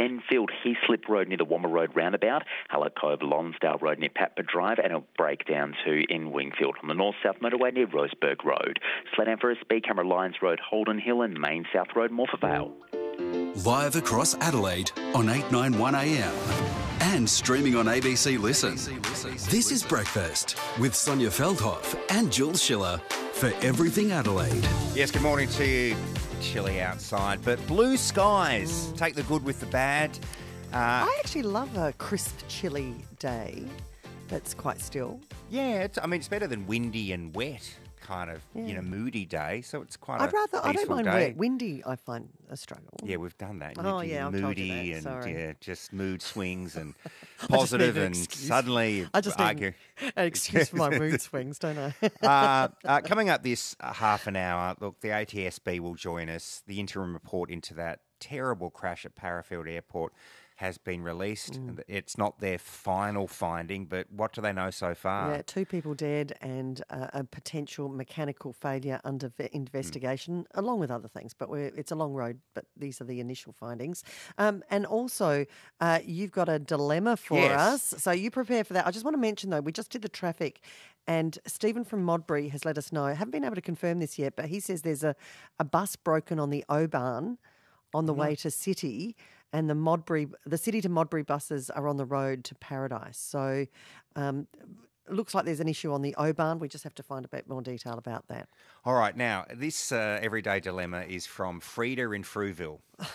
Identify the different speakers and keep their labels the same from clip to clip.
Speaker 1: Tenfield, Heaslip Road near the Wommer Road roundabout, Hallett Cove, Lonsdale Road near Patford Drive, and a breakdown too in Wingfield on the North-South Motorway near Roseburg Road. Slow down for a speed camera, Lyons Road, Holden Hill, and Main South Road, Morpeth Vale.
Speaker 2: Live across Adelaide on 891 AM and streaming on ABC Listen. This is Breakfast with Sonia Feldhoff and Jules Schiller for Everything Adelaide.
Speaker 3: Yes, good morning to you. Chilly outside, but blue skies. Take the good with the bad.
Speaker 4: I actually love a crisp, chilly day that's quite still.
Speaker 3: Yeah, it's better than windy and wet kind of, moody day. So it's quite
Speaker 4: I don't mind
Speaker 3: day.
Speaker 4: wet. Windy, I find a struggle.
Speaker 3: Yeah, we've done that.
Speaker 4: Oh, yeah, I've told
Speaker 3: moody
Speaker 4: you that. Sorry.
Speaker 3: and just mood swings and positive and suddenly
Speaker 4: I just
Speaker 3: argue.
Speaker 4: need an excuse for my mood swings, don't I?
Speaker 3: Coming up this half an hour, look, the ATSB will join us. The interim report into that terrible crash at Parafield Airport has been released. It's not their final finding, but what do they know so far?
Speaker 4: Yeah, 2 people dead and a potential mechanical failure under investigation, along with other things. But it's a long road, but these are the initial findings. And also, you've got a dilemma for us. So you prepare for that. I just want to mention, though, we just did the traffic and Stephen from Modbury has let us know. I haven't been able to confirm this yet, but he says there's a bus broken on the Oban on the way to City, and the City to Modbury buses are on the road to Paradise. So it looks like there's an issue on the Oban. We just have to find a bit more detail about that.
Speaker 3: All right, now, this everyday dilemma is from Frida in Frueville.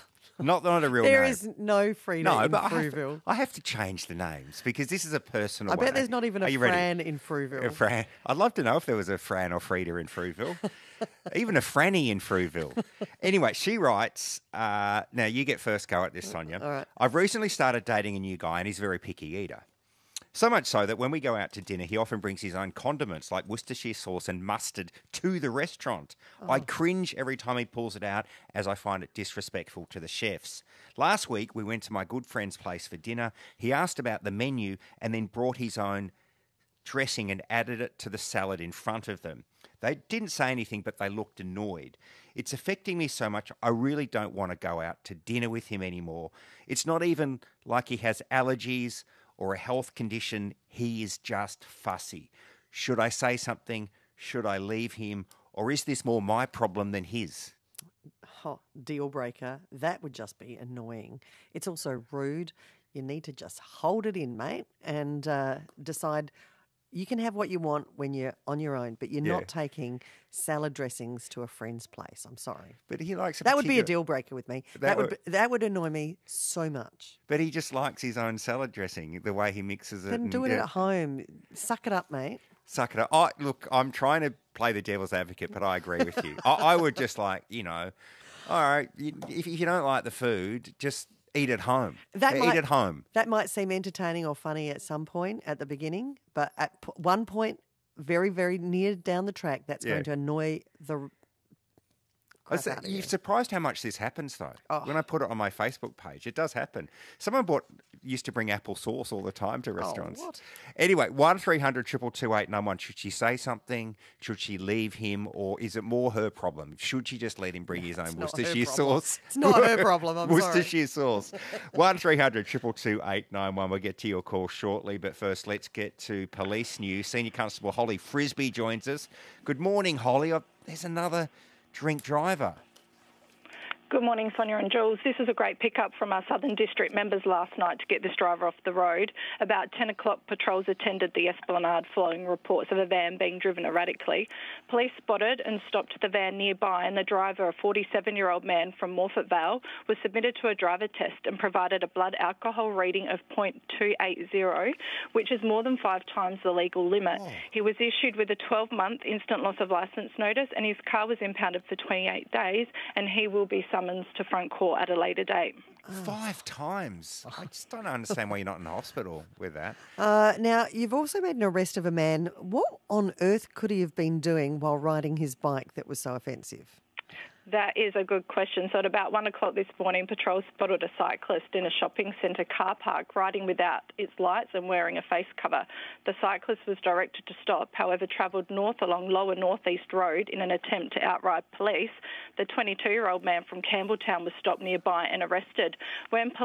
Speaker 3: Not a real name.
Speaker 4: There is no Frida in Frueville.
Speaker 3: I have to change the names because this is a personal
Speaker 4: I
Speaker 3: one.
Speaker 4: bet there's not even a Fran in Frueville.
Speaker 3: A Fran. I'd love to know if there was a Fran or Frida in Frueville. Even a Franny in Frueville. Anyway, she writes, now you get first go at this, Sonia.
Speaker 4: All right.
Speaker 3: I've recently started dating a new guy and he's a very picky eater. So much so that when we go out to dinner, he often brings his own condiments like Worcestershire sauce and mustard to the restaurant. I cringe every time he pulls it out as I find it disrespectful to the chefs. Last week, we went to my good friend's place for dinner. He asked about the menu and then brought his own dressing and added it to the salad in front of them. They didn't say anything, but they looked annoyed. It's affecting me so much, I really don't want to go out to dinner with him anymore. It's not even like he has allergies or a health condition, he is just fussy. Should I say something? Should I leave him? Or is this more my problem than his?
Speaker 4: Oh, deal breaker. That would just be annoying. It's also rude. You need to just hold it in, mate, and decide you can have what you want when you're on your own, but you're not taking salad dressings to a friend's place. I'm sorry.
Speaker 3: But he likes
Speaker 4: that would be a deal breaker with me. That would annoy me so much.
Speaker 3: But he just likes his own salad dressing, the way he mixes it.
Speaker 4: Then do it at home. Suck it up, mate.
Speaker 3: Suck it up. Look, I'm trying to play the devil's advocate, but I agree with you. I would just all right, if you don't like the food, just eat at home. Eat at home.
Speaker 4: That might seem entertaining or funny at some point at the beginning, but at one point, very, very near down the track, that's going to annoy the crap out of you.
Speaker 3: You're surprised how much this happens, though.
Speaker 4: Oh.
Speaker 3: When I put it on my Facebook page, it does happen. Someone used to bring apple sauce all the time to restaurants.
Speaker 4: What?
Speaker 3: Anyway, 1300 222 891. Should she say something? Should she leave him? Or is it more her problem? Should she just let him bring his own Worcestershire sauce?
Speaker 4: It's not her problem, I'm sorry.
Speaker 3: Worcestershire sauce. 1300 222 891. We'll get to your call shortly, but first let's get to police news. Senior Constable Holly Frisbee joins us. Good morning, Holly. There's another drink driver.
Speaker 5: Good morning, Sonia and Jules. This is a great pickup from our Southern District members last night to get this driver off the road. About 10 o'clock, patrols attended the Esplanade following reports of a van being driven erratically. Police spotted and stopped the van nearby, and the driver, a 47-year-old man from Morpeth Vale, was submitted to a driver test and provided a blood alcohol reading of 0.280, which is more than 5 times the legal limit. He was issued with a 12-month instant loss of licence notice, and his car was impounded for 28 days, and he will be summons to front court at a later date.
Speaker 3: 5 times. I just don't understand why you're not in the hospital with that.
Speaker 4: Now, you've also made an arrest of a man. What on earth could he have been doing while riding his bike that was so offensive?
Speaker 5: That is a good question. So at about 1 o'clock this morning, patrol spotted a cyclist in a shopping centre car park riding without its lights and wearing a face cover. The cyclist was directed to stop, however, travelled north along Lower North East Road in an attempt to outride police. The 22-year-old man from Campbelltown was stopped nearby and arrested. When